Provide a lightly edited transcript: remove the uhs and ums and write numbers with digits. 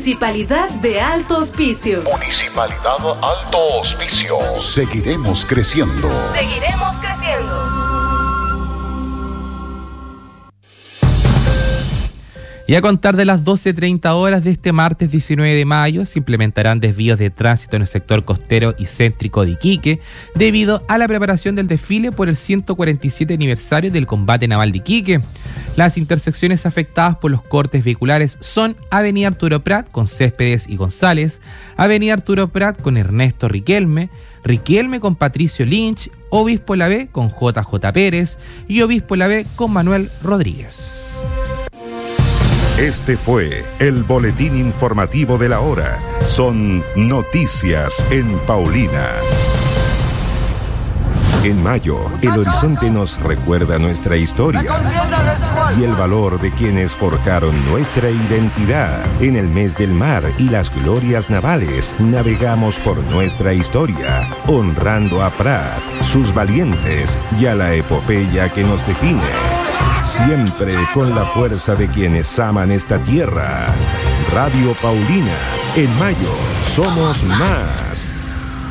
Municipalidad de Alto Hospicio. Municipalidad Alto Hospicio. Seguiremos creciendo. Seguiremos creciendo. Y a contar de las 12:30 horas de este martes 19 de mayo se implementarán desvíos de tránsito en el sector costero y céntrico de Iquique debido a la preparación del desfile por el 147 aniversario del combate naval de Iquique. Las intersecciones afectadas por los cortes vehiculares son Avenida Arturo Prat con Céspedes y González, Avenida Arturo Prat con Ernesto Riquelme, Riquelme con Patricio Lynch, Obispo La B con JJ Pérez y Obispo La B con Manuel Rodríguez. Este fue el boletín informativo de la hora. Son noticias en Paulina. En mayo, el horizonte nos recuerda nuestra historia y el valor de quienes forjaron nuestra identidad. En el mes del mar y las glorias navales, navegamos por nuestra historia, honrando a Prat, sus valientes y a la epopeya que nos define. Siempre con la fuerza de quienes aman esta tierra. Radio Paulina, en mayo somos más.